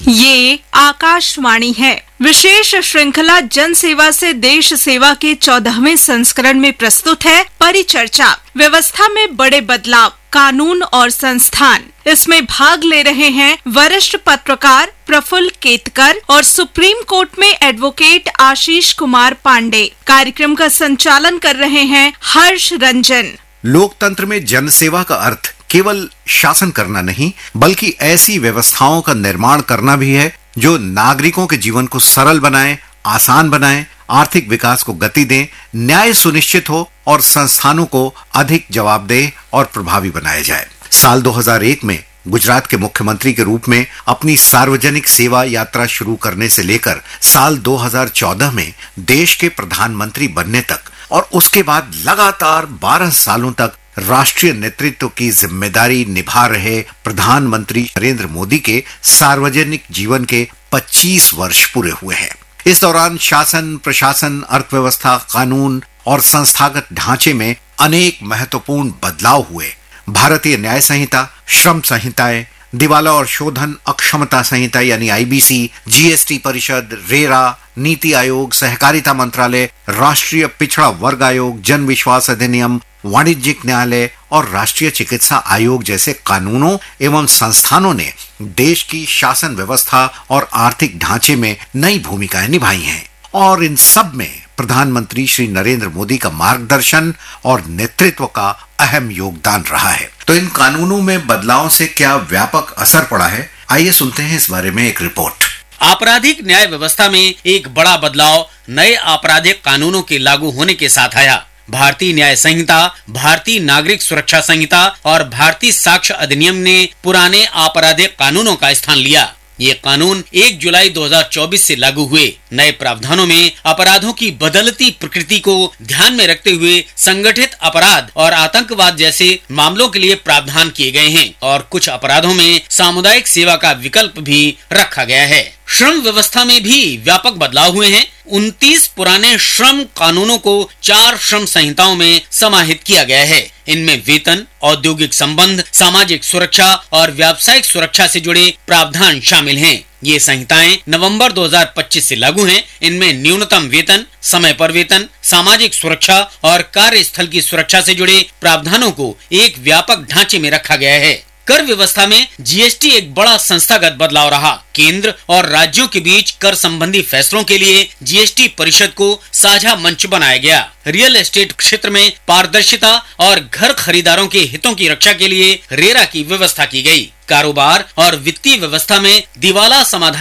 ये आकाशवाणी है। विशेष श्रृंखला जन सेवा से देश सेवा के 14वें संस्करण में प्रस्तुत है परिचर्चा। व्यवस्था में बड़े बदलाव, कानून और संस्थान। इसमें भाग ले रहे हैं वरिष्ठ पत्रकार प्रफुल्ल केतकर और सुप्रीम कोर्ट में एडवोकेट आशीष कुमार पांडे। कार्यक्रम का संचालन कर रहे हैं हर्ष रंजन। लोकतंत्र में जन सेवा का अर्थ केवल शासन करना नहीं, बल्कि ऐसी व्यवस्थाओं का निर्माण करना भी है जो नागरिकों के जीवन को सरल बनाए, आसान बनाए, आर्थिक विकास को गति दें, न्याय सुनिश्चित हो और संस्थानों को अधिक जवाबदेह और प्रभावी बनाया जाए। साल 2001 में गुजरात के मुख्यमंत्री के रूप में अपनी सार्वजनिक सेवा यात्रा शुरू करने से लेकर साल 2014 में देश के प्रधानमंत्री बनने तक और उसके बाद लगातार 12 सालों तक राष्ट्रीय नेतृत्व की जिम्मेदारी निभा रहे प्रधानमंत्री नरेंद्र मोदी के सार्वजनिक जीवन के 25 वर्ष पूरे हुए हैं। इस दौरान शासन, प्रशासन, अर्थव्यवस्था, कानून और संस्थागत ढांचे में अनेक महत्वपूर्ण बदलाव हुए। भारतीय न्याय संहिता, श्रम संहिताएं, दिवाला और शोधन अक्षमता संहिता यानी आईबीसी, जीएसटी परिषद, रेरा, नीति आयोग, सहकारिता मंत्रालय, राष्ट्रीय पिछड़ा वर्ग आयोग, जन विश्वास अधिनियम, वाणिज्यिक न्यायालय और राष्ट्रीय चिकित्सा आयोग जैसे कानूनों एवं संस्थानों ने देश की शासन व्यवस्था और आर्थिक ढांचे में नई भूमिकाएं निभाई हैं। और इन सब में प्रधानमंत्री श्री नरेंद्र मोदी का मार्गदर्शन और नेतृत्व का अहम योगदान रहा है। तो इन कानूनों में बदलाव से क्या व्यापक असर पड़ा है, आइए सुनते हैं इस बारे में एक रिपोर्ट। आपराधिक न्याय व्यवस्था में एक बड़ा बदलाव नए आपराधिक कानूनों के लागू होने के साथ आया। भारतीय न्याय संहिता, भारतीय नागरिक सुरक्षा संहिता और भारतीय साक्ष्य अधिनियम ने पुराने आपराधिक कानूनों का स्थान लिया। ये कानून 1 जुलाई 2024 से लागू हुए। नए प्रावधानों में अपराधों की बदलती प्रकृति को ध्यान में रखते हुए संगठित अपराध और आतंकवाद जैसे मामलों के लिए प्रावधान किए गए हैं और कुछ अपराधों में सामुदायिक सेवा का विकल्प भी रखा गया है। श्रम व्यवस्था में भी व्यापक बदलाव हुए हैं। 29 पुराने श्रम कानूनों को 4 श्रम संहिताओं में समाहित किया गया है। इनमें वेतन, औद्योगिक संबंध, सामाजिक सुरक्षा और व्यावसायिक सुरक्षा से जुड़े प्रावधान शामिल हैं। ये संहिताएं नवंबर 2025 से लागू हैं। इनमें न्यूनतम वेतन, समय पर वेतन, सामाजिक सुरक्षा और कार्यस्थल की सुरक्षा से जुड़े प्रावधानों को एक व्यापक ढांचे में रखा गया है। कर व्यवस्था में जीएसटी एक बड़ा संस्थागत बदलाव रहा। केंद्र और राज्यों के बीच कर संबंधी फैसलों के लिए जीएसटी परिषद को साझा मंच बनाया गया। रियल एस्टेट क्षेत्र में पारदर्शिता और घर खरीदारों के हितों की रक्षा के लिए रेरा की व्यवस्था की गई। कारोबार और वित्तीय व्यवस्था में दिवाला समाधान